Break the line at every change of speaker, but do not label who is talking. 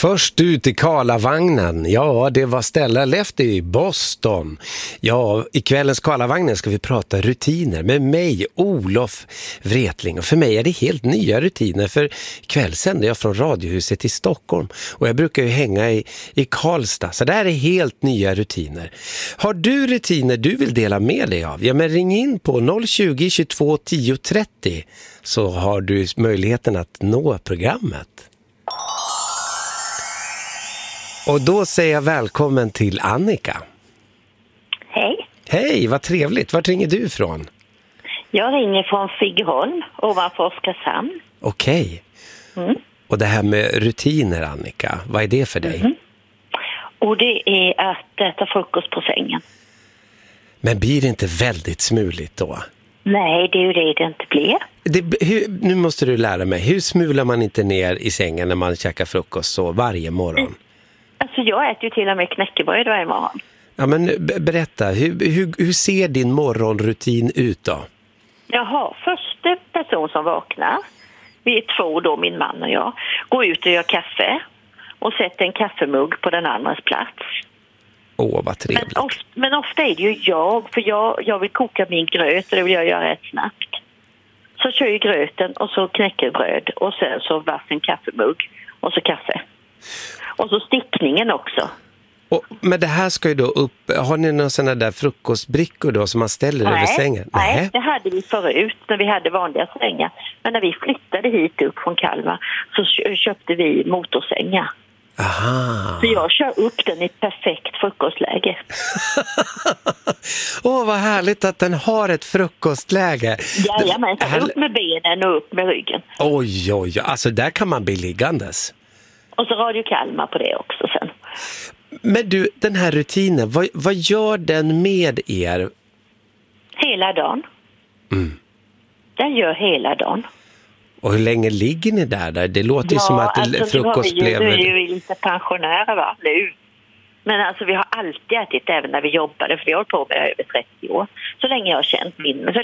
Först ut i Karlavagnen, ja det var Stella Lefty i Boston. Ja, i kvällens Karlavagnen ska vi prata rutiner med mig, Olof Wretling. Och för mig är det helt nya rutiner, för ikväll sänder jag från Radiohuset i Stockholm. Och jag brukar ju hänga i Karlstad, så det här är helt nya rutiner. Har du rutiner du vill dela med dig av? Ja, men ring in på 020 22 10 30 så har du möjligheten att nå programmet. Och då säger jag välkommen till Annika.
Hej.
Hej, vad trevligt. Vart ringer du ifrån?
Jag ringer från Figeholm, ovanför Oskarshamn.
Okej. Och det här med rutiner, Annika, vad är det för dig?
Och det är att äta frukost på sängen.
Men blir det inte väldigt smuligt då?
Nej, det är ju det inte blir.
Nu måste du lära mig, hur smular man inte ner i sängen när man käkar frukost så varje morgon?
Alltså jag äter ju till och med knäckebröd varje morgon.
Ja, men berätta, hur ser din morgonrutin ut då?
Jaha, första person som vaknar, vi är två då, min man och jag, går ut och gör kaffe och sätter en kaffemugg på den andras plats.
Åh, vad trevligt.
Men ofta är det ju för jag vill koka min gröt och det vill jag göra rätt snabbt. Så kör jag gröten och så knäckebröd och sen så varsin kaffemugg och så kaffe. Och så stickningen också.
Men det här ska ju då upp. Har ni några sådana där frukostbrickor då som man ställer över sängen?
Nej, det hade vi förut när vi hade vanliga sängar. Men när vi flyttade hit upp från Kalmar så köpte vi motorsängar.
Aha.
Så jag kör upp den i ett perfekt frukostläge.
Vad härligt att den har ett frukostläge.
Jajamän, upp med benen och upp med ryggen.
Oj, alltså där kan man bli liggandes.
Och så Radio Kalmar på det också sen.
Men du, den här rutinen, vad gör den med er?
Hela dagen. Den gör hela dagen.
Och hur länge ligger ni där? Det låter ju som att frukost blev...
Nu är vi lite pensionärer va, nu. Men alltså vi har alltid ätit även när vi jobbade, för vi har hållit på med över 30 år. Så länge jag har känt min...